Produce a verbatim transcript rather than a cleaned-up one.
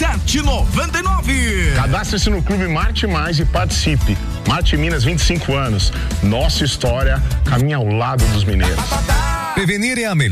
sete noventa e nove. Cadastre-se no Clube Marte Mais e participe. Marte Minas, vinte e cinco anos. Nossa história caminha ao lado dos mineiros. Prevenir é a melhor